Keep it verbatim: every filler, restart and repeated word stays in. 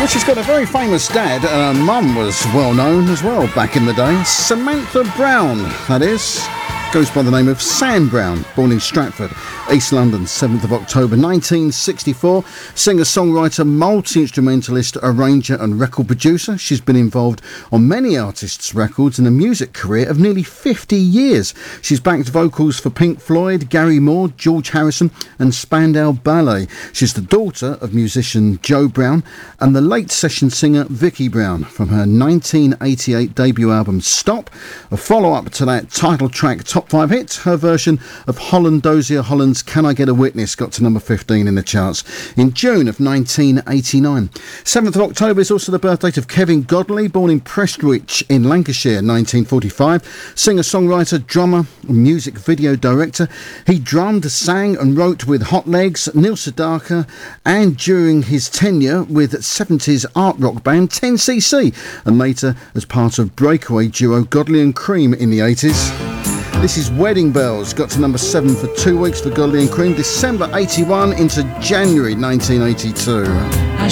Well, she's got a very famous dad, and her mum was well known as well back in the day. Samantha Brown, that is. Goes by the name of Sam Brown, born in Stratford, East London, seventh of October nineteen sixty-four. Singer-songwriter, multi-instrumentalist, arranger and record producer. She's been involved on many artists' records in a music career of nearly fifty years. She's backed vocals for Pink Floyd, Gary Moore, George Harrison and Spandau Ballet. She's the daughter of musician Joe Brown and the late session singer Vicky Brown from her nineteen eighty-eight debut album Stop. A follow-up to that title track Top five hit, her version of Holland Dozier Holland's Can I Get a Witness got to number fifteen in the charts in June of nineteen eighty-nine. seventh of October is also the birth date of Kevin Godley, born in Prestwich in Lancashire, nineteen forty-five. Singer-songwriter, drummer, music video director. He drummed, sang and wrote with Hot Legs, Neil Sedaka, and during his tenure with seventies art rock band ten C C, and later as part of breakaway duo Godley and Cream in the eighties. This is Wedding Bells, got to number seven for two weeks for Godley and Cream, December eighty-one into January nineteen eighty-two. I